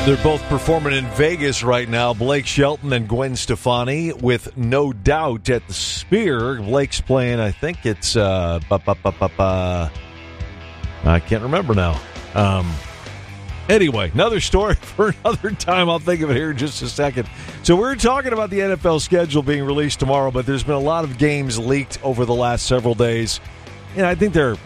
They're both performing in Vegas right now. Blake Shelton and Gwen Stefani with No Doubt at the Sphere. Blake's playing, I think it's, I can't remember now. Anyway, another story for another time. I'll think of it here in just a second. So we're talking about the NFL schedule being released tomorrow, but there's been a lot of games leaked over the last several days. And I think they're